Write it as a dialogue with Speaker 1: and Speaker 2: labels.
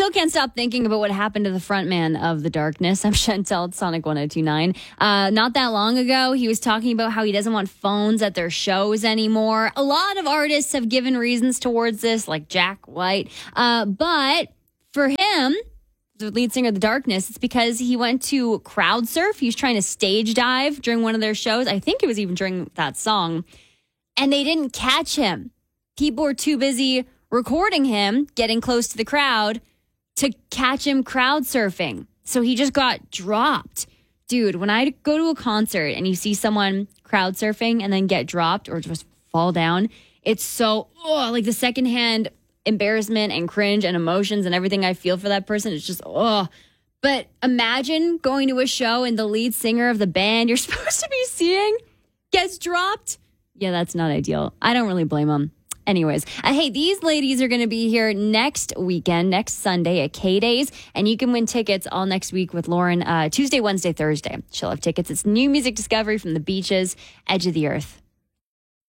Speaker 1: still can't stop thinking about what happened to the frontman of The Darkness. I'm Chantel at Sonic 1029. Not that long ago, he was talking about how he doesn't want phones at their shows anymore. A lot of artists have given reasons towards this, like Jack White. But for him, the lead singer of The Darkness, it's because he went to crowd surf. He was trying to stage dive during one of their shows. I think it was even during that song. And they didn't catch him. People were too busy recording him, getting close to the crowd to catch him crowd surfing. So he just got dropped. Dude, when I go to a concert and you see someone crowd surfing and then get dropped or just fall down, it's so, like the secondhand embarrassment and cringe and emotions and everything I feel for that person. It's just, But imagine going to a show and the lead singer of the band you're supposed to be seeing gets dropped. Yeah, that's not ideal. I don't really blame them. Anyways, hey, these ladies are going to be here next weekend, next Sunday at K-Days, and you can win tickets all next week with Lauren Tuesday, Wednesday, Thursday. She'll have tickets. It's new music discovery from the beaches, edge of the earth.